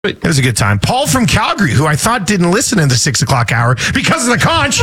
It was a good time. Paul from Calgary, who I thought didn't listen in the 6 o'clock hour because of the conch.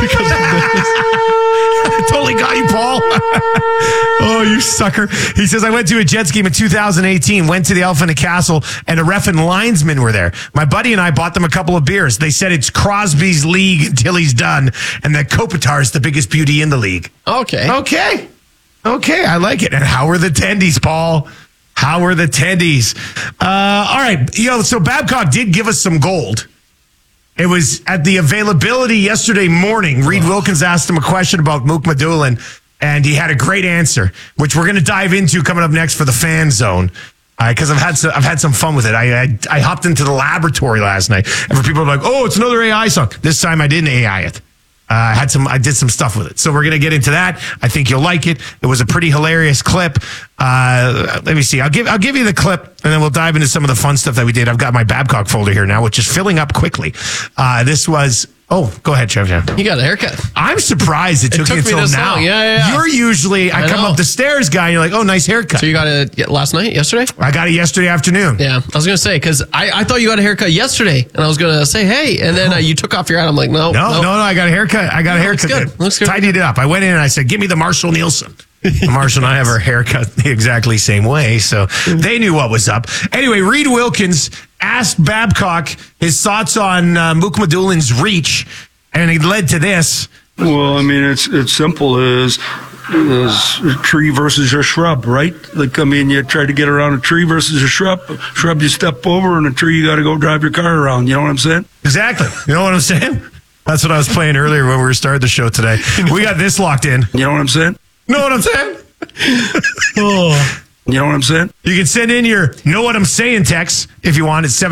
I totally got you, Paul. Oh, you sucker. He says, I went to a Jets game in 2018, went to the Elephant and Castle, and a ref and linesman were there. My buddy and I bought them a couple of beers. They said it's Crosby's league until he's done, and that Kopitar is the biggest beauty in the league. Okay, I like it. And how are the tendies, Paul? How are the tendies? All right. So Babcock did give us some gold. It was at the availability yesterday morning. Reed Wilkins asked him a question about Mook Madulin, and he had a great answer, which we're going to dive into coming up next for the fan zone. Because I've had some fun with it. I hopped into the laboratory last night, and for people like, oh, it's another AI song. This time I didn't AI it. I did some stuff with it. So we're going to get into that. I think you'll like it. It was a pretty hilarious clip. Let me see. I'll give you the clip, and then we'll dive into some of the fun stuff that we did. I've got my Babcock folder here now, which is filling up quickly. This was... Oh, go ahead, Trev. You got a haircut. I'm surprised it took you until now. Yeah. You're usually, I come up the stairs, guy, and you're like, oh, nice haircut. So you got it last night, yesterday? I got it yesterday afternoon. Yeah, I was going to say, because I thought you got a haircut yesterday, and I was going to say, hey, and then you took off your hat. I'm like, no, I got a haircut. Looks good. Tidied it up. I went in and I said, give me the Marshall Nielsen. Marshall and I have our haircut the exactly same way, so they knew what was up. Anyway, Reed Wilkins asked Babcock his thoughts on Mook Madulin's reach, and it led to this. Well, I mean, it's simple as a tree versus a shrub, right? Like, I mean, you try to get around a tree versus a shrub. Shrub you step over, and a tree you got to go drive your car around. You know what I'm saying? Exactly. You know what I'm saying? That's what I was playing earlier when we were starting the show today. We got this locked in. You know what I'm saying? Know what I'm saying? Oh. You know what I'm saying? You can send in your know what I'm saying text if you want. It's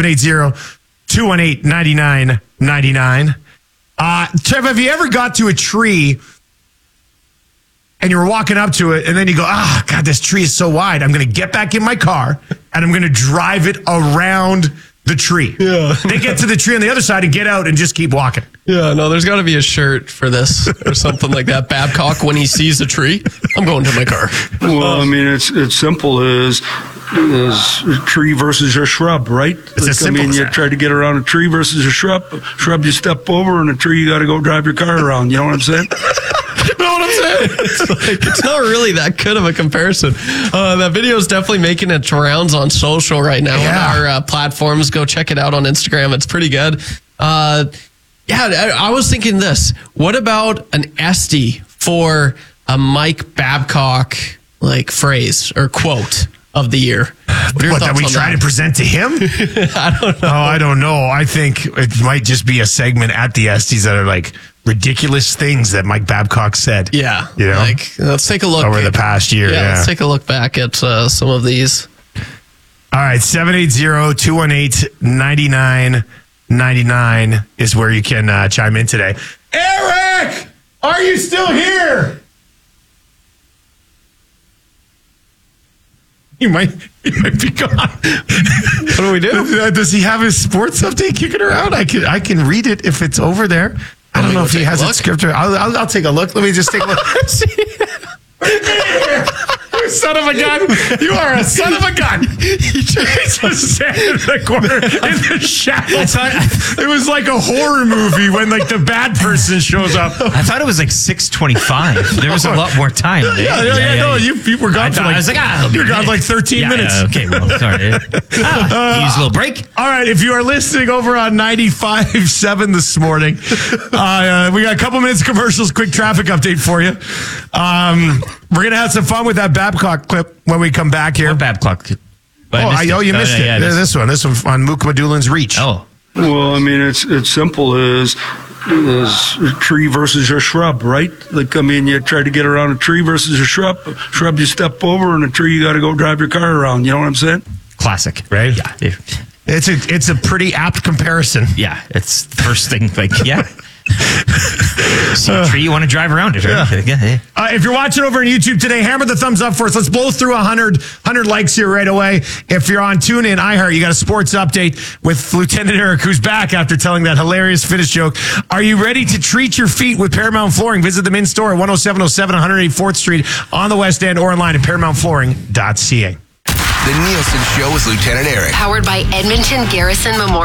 780-218-9999. Trev, have you ever got to a tree and you were walking up to it and then you go, God, this tree is so wide. I'm going to get back in my car and I'm going to drive it around the tree. Yeah. They get to the tree on the other side and get out and just keep walking. Yeah, no, there's got to be a shirt for this or something like that. Babcock, when he sees a tree, I'm going to my car. Well, I mean, it's simple as a tree versus a shrub, right? You try to get around a tree versus a shrub. Shrub you step over, and a tree you got to go drive your car around. You know what I'm saying? It's not really that good of a comparison. That video is definitely making its rounds on social right now on our platforms. Go check it out on Instagram. It's pretty good. I was thinking this. What about an Esty for a Mike Babcock phrase or quote of the year? What that we try to present to him? I don't know. I don't know. I think it might just be a segment at the Esties that are ridiculous things that Mike Babcock said. Yeah. You know? Let's take a look. Over the past year. Yeah. Let's take a look back at some of these. All right. 780-218-9999 is where you can chime in today. Eric! Are you still here? He might be gone. What do we do? Does he have his sports update kicking around? I can read it if it's over there. I don't know if he has it scripted. I'll take a look. Let me just take a look. You son of a gun. You are a son of a gun. He just standing in the corner in the shadow. It was like a horror movie when the bad person shows up. I thought it was 6:25. There was a lot more time. No, you were gone for I was you were gone 13 minutes. Okay, well, sorry. Use a little break. All right, if you are listening over on 95.7 this morning, we got a couple minutes of commercials, quick traffic update for you. We're going to have some fun with that Babcock clip when we come back here. What Babcock? You missed it. Yeah, this one on Mook Madulin's reach. Oh. Well, I mean, it's simple as a tree versus a shrub, right? You try to get around a tree versus a shrub. Shrub you step over, and a tree you got to go drive your car around. You know what I'm saying? Classic, right? Yeah. It's a pretty apt comparison. Yeah, it's the first thing. See a tree, you want to drive around it, right? Yeah. If you're watching over on YouTube today, hammer the thumbs up for us. Let's blow through 100 likes here right away. If you're on TuneIn, iHeart, you got a sports update with Lieutenant Eric, who's back after telling that hilarious finish joke. Are you ready to treat your feet with Paramount Flooring? Visit them in store at 10707 184th Street on the West End or online at ParamountFlooring.ca. The Nielsen Show with Lieutenant Eric. Powered by Edmonton Garrison Memorial.